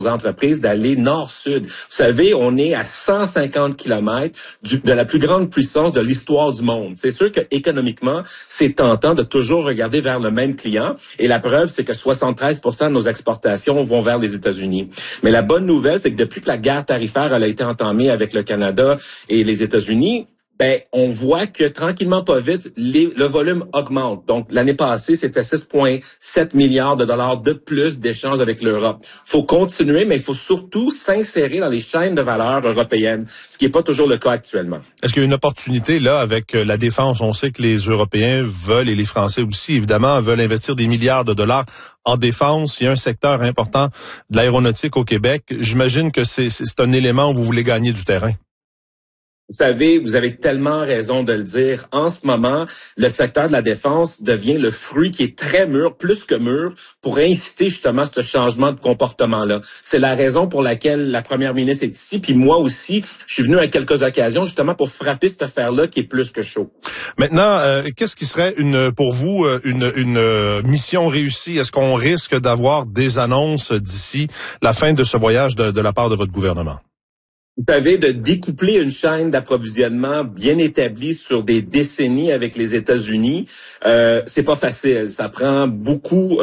entreprises d'aller nord-sud. Vous savez, on est à 150 kilomètres de la plus grande puissance de l'histoire du monde. C'est sûr que économiquement, c'est tentant de toujours regarder vers le même client. Et la preuve, c'est que 73% de nos exportations vont vers les États-Unis. Mais la bonne nouvelle, c'est que depuis que la guerre tarifaire a été entamée avec le Canada et les États-Unis, on voit que tranquillement, pas vite, le volume augmente. Donc, l'année passée, c'était 6,7 milliards de dollars de plus d'échanges avec l'Europe. Faut continuer, mais il faut surtout s'insérer dans les chaînes de valeur européennes, ce qui n'est pas toujours le cas actuellement. Est-ce qu'il y a une opportunité là avec la défense? On sait que les Européens veulent, et les Français aussi, évidemment, veulent investir des milliards de dollars en défense. Il y a un secteur important de l'aéronautique au Québec. J'imagine que c'est un élément où vous voulez gagner du terrain. Vous savez, vous avez tellement raison de le dire. En ce moment, le secteur de la défense devient le fruit qui est très mûr, plus que mûr, pour inciter justement ce changement de comportement-là. C'est la raison pour laquelle la première ministre est ici, puis moi aussi, je suis venu à quelques occasions justement pour frapper cette affaire-là qui est plus que chaud. Maintenant, qu'est-ce qui serait pour vous une mission réussie? Est-ce qu'on risque d'avoir des annonces d'ici la fin de ce voyage de la part de votre gouvernement? Vous savez, de découpler une chaîne d'approvisionnement bien établie sur des décennies avec les États-Unis, c'est pas facile. Ça prend beaucoup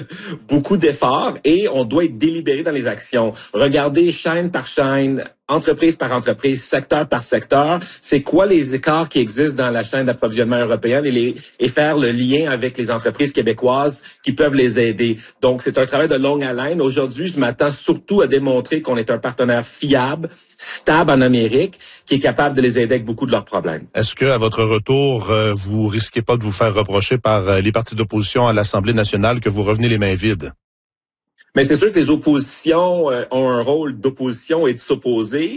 d'efforts et on doit être délibéré dans les actions. Regardez chaîne par chaîne, entreprise par entreprise, secteur par secteur, c'est quoi les écarts qui existent dans la chaîne d'approvisionnement européenne et faire le lien avec les entreprises québécoises qui peuvent les aider. Donc, c'est un travail de longue haleine. Aujourd'hui, je m'attends surtout à démontrer qu'on est un partenaire fiable, stable en Amérique, qui est capable de les aider avec beaucoup de leurs problèmes. Est-ce que, à votre retour, vous risquez pas de vous faire reprocher par les partis d'opposition à l'Assemblée nationale que vous revenez les mains vides? Mais c'est sûr que les oppositions ont un rôle d'opposition et de s'opposer.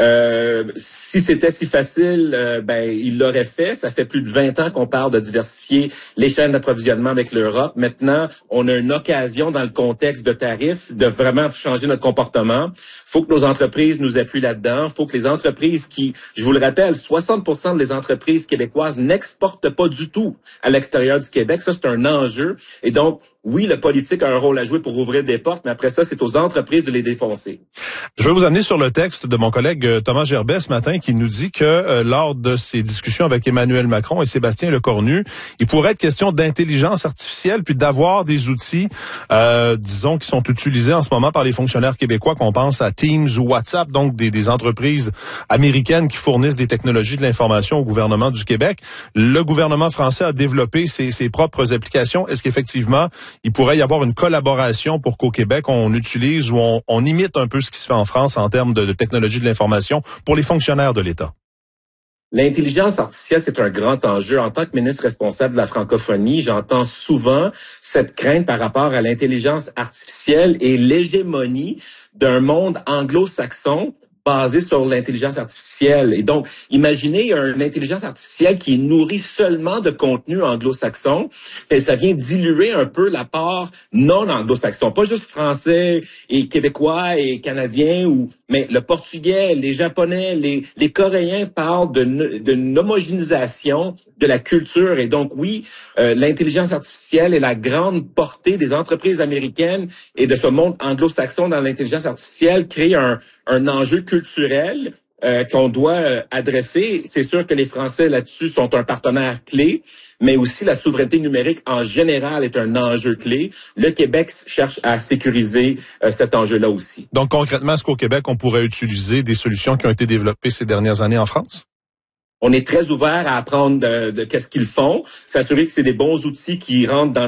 Si c'était si facile, ils l'auraient fait. Ça fait plus de 20 ans qu'on parle de diversifier les chaînes d'approvisionnement avec l'Europe. Maintenant, on a une occasion dans le contexte de tarifs de vraiment changer notre comportement. Faut que nos entreprises nous appuient là-dedans. Faut que les entreprises je vous le rappelle, 60% des entreprises québécoises n'exportent pas du tout à l'extérieur du Québec. Ça, c'est un enjeu. Et donc, oui, le politique a un rôle à jouer pour ouvrir des portes, mais après ça, c'est aux entreprises de les défoncer. Je vais vous amener sur le texte de mon collègue Thomas Gerbet ce matin qui nous dit que lors de ses discussions avec Emmanuel Macron et Sébastien Lecornu, il pourrait être question d'intelligence artificielle puis d'avoir des outils, disons, qui sont utilisés en ce moment par les fonctionnaires québécois, qu'on pense à Teams ou WhatsApp, donc des entreprises américaines qui fournissent des technologies de l'information au gouvernement du Québec. Le gouvernement français a développé ses propres applications. Est-ce qu'effectivement, il pourrait y avoir une collaboration pour qu'au Québec, on utilise ou on imite un peu ce qui se fait en France en termes de technologie de l'information pour les fonctionnaires de l'État? L'intelligence artificielle, c'est un grand enjeu. En tant que ministre responsable de la francophonie, j'entends souvent cette crainte par rapport à l'intelligence artificielle et l'hégémonie d'un monde anglo-saxon basé sur l'intelligence artificielle. Et donc, imaginez une intelligence artificielle qui est nourrie seulement de contenu anglo-saxon, et ça vient diluer un peu la part non anglo-saxon, pas juste français et québécois et canadiens, mais le portugais, les japonais, les coréens parlent d'une homogénéisation de la culture. Et donc, oui, l'intelligence artificielle et la grande portée des entreprises américaines et de ce monde anglo-saxon dans l'intelligence artificielle crée un enjeu culturel qu'on doit adresser. C'est sûr que les Français là-dessus sont un partenaire clé, mais aussi la souveraineté numérique en général est un enjeu clé. Le Québec cherche à sécuriser cet enjeu-là aussi. Donc concrètement, est-ce qu'au Québec, on pourrait utiliser des solutions qui ont été développées ces dernières années en France? On est très ouvert à apprendre de qu'est-ce qu'ils font, s'assurer que c'est des bons outils qui rentrent dans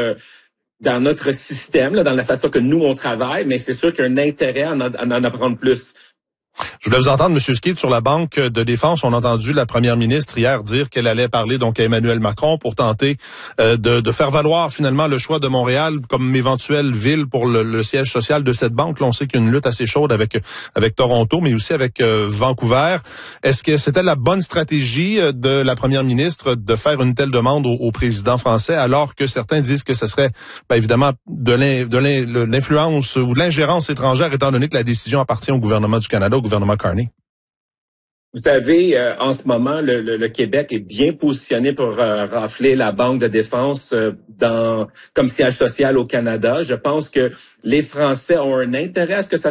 notre système, là, dans la façon que nous, on travaille, mais c'est sûr qu'il y a un intérêt à en apprendre plus. Je voulais vous entendre, M. Skid, sur la Banque de défense. On a entendu la première ministre hier dire qu'elle allait parler donc à Emmanuel Macron pour tenter de faire valoir finalement le choix de Montréal comme éventuelle ville pour le siège social de cette banque. Là, on sait qu'il y a une lutte assez chaude avec Toronto, mais aussi avec Vancouver. Est-ce que c'était la bonne stratégie de la première ministre de faire une telle demande au président français, alors que certains disent que ce serait évidemment de l'influence ou de l'ingérence étrangère, étant donné que la décision appartient au gouvernement du Canada, au gouvernement Carney? Vous savez, en ce moment, le Québec est bien positionné pour rafler la Banque de défense comme siège social au Canada. Je pense que les Français ont un intérêt à ce que ça